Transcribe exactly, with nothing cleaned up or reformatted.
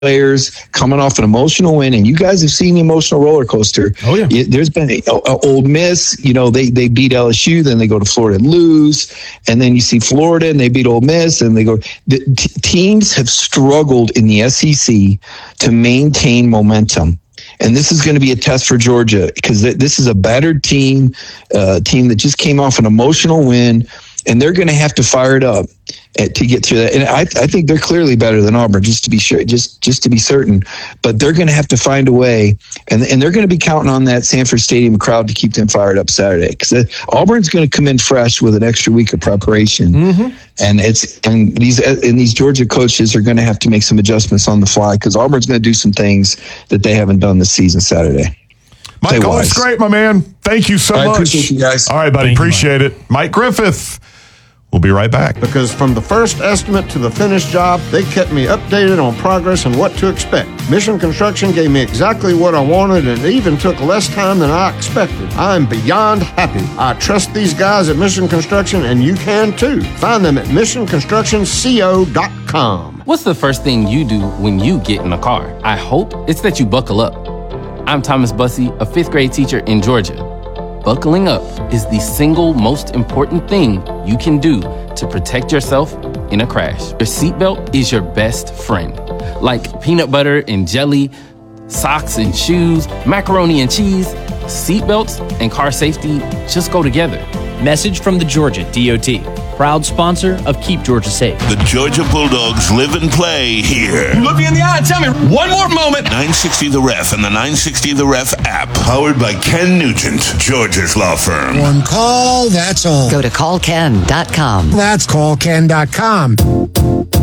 players coming off an emotional win, and you guys have seen the emotional roller coaster. Oh yeah, it, there's been a, a Ole Miss. You know, they they beat L S U, then they go to Florida and lose, and then you see Florida and they beat Ole Miss, and they go. The t- teams have struggled in the S E C to maintain momentum. And this is going to be a test for Georgia because th- this is a battered team, uh, team that just came off an emotional win, and they're going to have to fire it up uh, to get through that. And I, I think they're clearly better than Auburn, just to be sure, just just to be certain. But they're going to have to find a way, and and they're going to be counting on that Sanford Stadium crowd to keep them fired up Saturday. Because uh, Auburn's going to come in fresh with an extra week of preparation, mm-hmm. and it's and these and these Georgia coaches are going to have to make some adjustments on the fly because Auburn's going to do some things that they haven't done this season Saturday. Mike, always great, my man. Thank you so I much. appreciate you guys. All right, buddy. Thank appreciate you, it. Mike Griffith. We'll be right back. Because from the first estimate to the finished job, they kept me updated on progress and what to expect. Mission Construction gave me exactly what I wanted and even took less time than I expected. I'm beyond happy. I trust these guys at Mission Construction, and you can too. Find them at mission construction co dot com. What's the first thing you do when you get in a car? I hope it's that you buckle up. I'm Thomas Bussey, a fifth grade teacher in Georgia. Buckling up is the single most important thing you can do to protect yourself in a crash. Your seatbelt is your best friend. Like peanut butter and jelly, socks and shoes, macaroni and cheese, seatbelts and car safety just go together. Message from the Georgia D O T, proud sponsor of Keep Georgia Safe. The Georgia Bulldogs live and play here. Look me in the eye and tell me one more moment. nine sixty The Ref and the nine sixty The Ref app. Powered by Ken Nugent, Georgia's law firm. One call, that's all. Go to call ken dot com. That's call ken dot com.